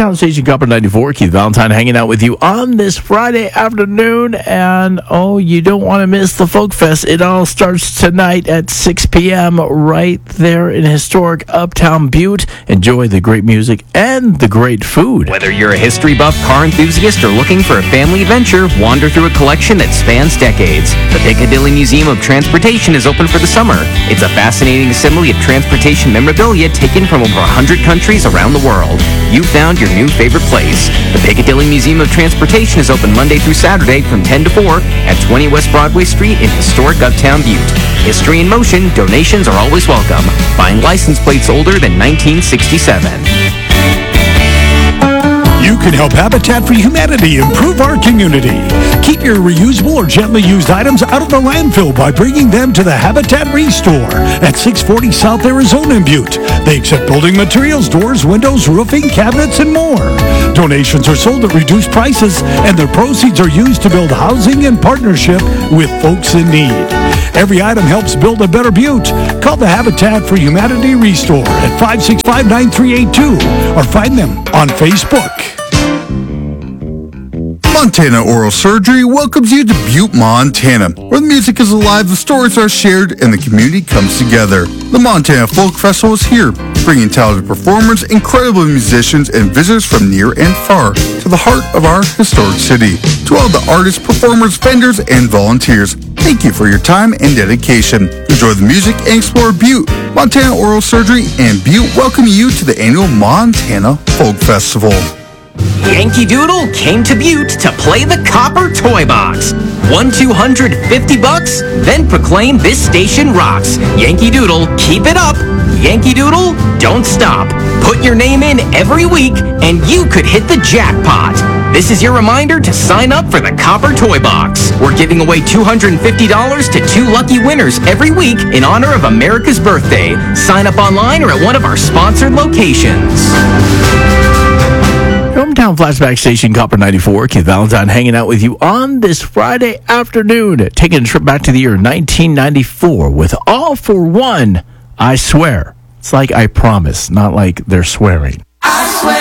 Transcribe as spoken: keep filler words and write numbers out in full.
Hometown Station Copper ninety-four. Keith Valentine hanging out with you on this Friday afternoon. And, oh, you don't want to miss the Folk Fest. It all starts tonight at six p.m. right there in historic Uptown Butte. Enjoy the great music and the great food. Whether you're a history buff, car enthusiast, or looking for a family adventure, wander through a collection that spans decades. The Piccadilly Museum of Transportation is open for the summer. It's a fascinating assembly of transportation memorabilia taken from over one hundred countries around the world. You found your new favorite place. The Piccadilly Museum of Transportation is open Monday through Saturday from ten to four at twenty West Broadway Street in historic Uptown Butte. History in motion, donations are always welcome. Find license plates older than nineteen sixty-seven. You can help Habitat for Humanity improve our community. Keep your reusable or gently used items out of the landfill by bringing them to the Habitat Restore at six forty South Arizona in Butte. They accept building materials, doors, windows, roofing, cabinets, and more. Donations are sold at reduced prices, and their proceeds are used to build housing in partnership with folks in need. Every item helps build a better Butte. Call the Habitat for Humanity Restore at five six five, nine three eight two or find them on Facebook. Montana Oral Surgery welcomes you to Butte, Montana, where the music is alive, the stories are shared, and the community comes together. The Montana Folk Festival is here, bringing talented performers, incredible musicians, and visitors from near and far to the heart of our historic city. To all the artists, performers, vendors, and volunteers, thank you for your time and dedication. Enjoy the music and explore Butte. Montana Oral Surgery and Butte welcome you to the annual Montana Folk Festival. Yankee Doodle came to Butte to play the Copper Toy Box. Won two hundred fifty bucks? Then proclaim this station rocks. Yankee Doodle, keep it up. Yankee Doodle, don't stop. Put your name in every week and you could hit the jackpot. This is your reminder to sign up for the Copper Toy Box. We're giving away two hundred fifty dollars to two lucky winners every week in honor of America's birthday. Sign up online or at one of our sponsored locations. Hometown Flashback Station Copper ninety-four. Keith Valentine hanging out with you on this Friday afternoon, taking a trip back to the year nineteen ninety-four with All for One, I Swear. It's like I promise, not like they're swearing. I swear.